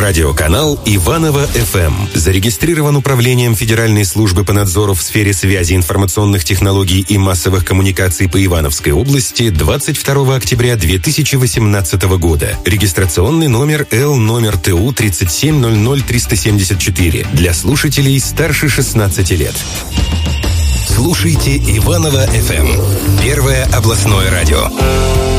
Радиоканал Иваново-ФМ. Зарегистрирован Управлением Федеральной службы по надзору в сфере связи, информационных технологий и массовых коммуникаций по Ивановской области 22 октября 2018 года. Регистрационный номер Л ТУ 3700374 для слушателей старше 16 лет. Слушайте Иваново-ФМ. Первое областное радио.